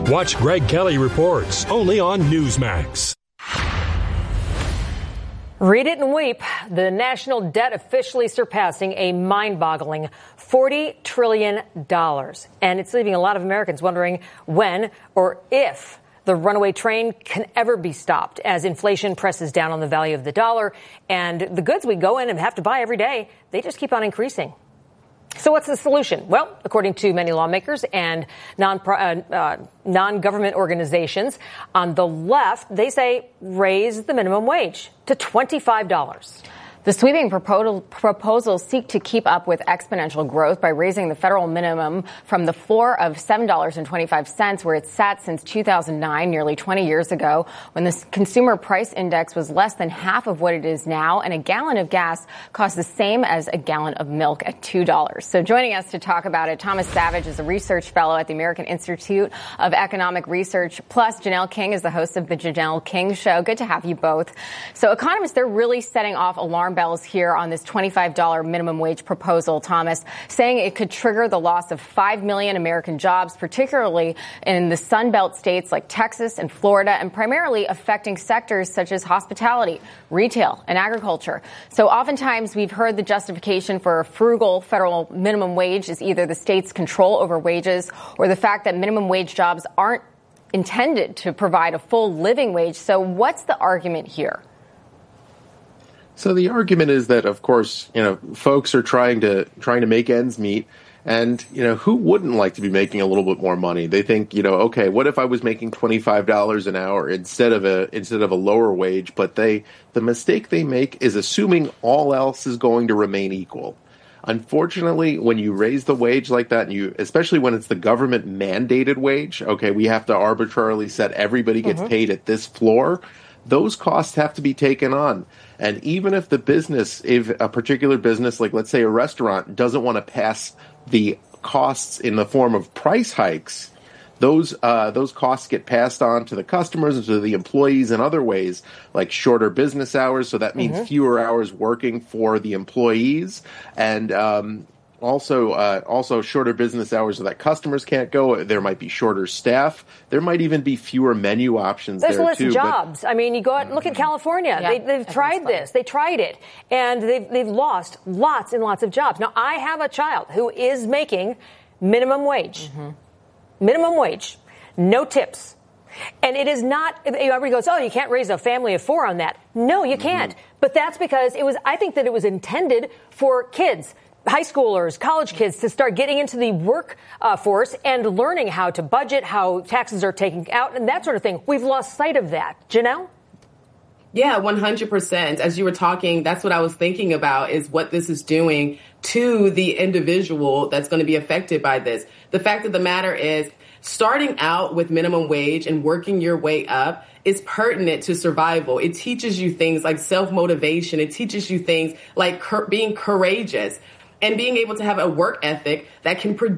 Watch Greg Kelly Reports, only on Newsmax. Read it and weep. The national debt officially surpassing a mind-boggling $40 trillion. And it's leaving a lot of Americans wondering when or if the runaway train can ever be stopped as inflation presses down on the value of the dollar. And the goods we go in and have to buy every day, they just keep on increasing. So what's the solution? Well, according to many lawmakers and non-government organizations on the left, they say raise the minimum wage to $25. The sweeping proposals seek to keep up with exponential growth by raising the federal minimum from the floor of $7.25, where it's sat since 2009, nearly 20 years ago, when the consumer price index was less than half of what it is now, and a gallon of gas costs the same as a gallon of milk at $2. So joining us to talk about it, Thomas Savage is a research fellow at the American Institute of Economic Research, plus Janelle King is the host of the Janelle King Show. Good to have you both. So economists, they're really setting off alarm bells here on this $25 minimum wage proposal, Thomas, saying it could trigger the loss of 5 million American jobs, particularly in the Sun Belt states like Texas and Florida, and primarily affecting sectors such as hospitality, retail, and agriculture. So oftentimes we've heard the justification for a frugal federal minimum wage is either the state's control over wages or the fact that minimum wage jobs aren't intended to provide a full living wage. So what's the argument here? So the argument is that, of course, folks are trying to make ends meet. And, who wouldn't like to be making a little bit more money? They think, okay, what if I was making $25 an hour instead of a lower wage? But the mistake they make is assuming all else is going to remain equal. Unfortunately, when you raise the wage like that, and especially when it's the government mandated wage, okay, we have to arbitrarily set everybody gets paid at this floor. Those costs have to be taken on. And even if if a particular business, like let's say a restaurant, doesn't want to pass the costs in the form of price hikes, those costs get passed on to the customers and to the employees in other ways, like shorter business hours. So that means fewer hours working for the employees, and also shorter business hours so that customers can't go. There might be shorter staff. There might even be fewer menu options. There's less jobs. I mean, you go out and look at California. Yeah, they've tried this. They tried it, and they've lost lots and lots of jobs. Now, I have a child who is making minimum wage. Minimum wage. No tips. And it is not, everybody goes, oh, you can't raise a family of four on that. No, you can't. But that's because I think that it was intended for kids, high schoolers, college kids, to start getting into the workforce and learning how to budget, how taxes are taken out, and that sort of thing. We've lost sight of that. Janelle? Yeah, 100%. As you were talking, that's what I was thinking about, is what this is doing to the individual that's going to be affected by this. The fact of the matter is, starting out with minimum wage and working your way up is pertinent to survival. It teaches you things like self-motivation. It teaches you things like being courageous and being able to have a work ethic that can produce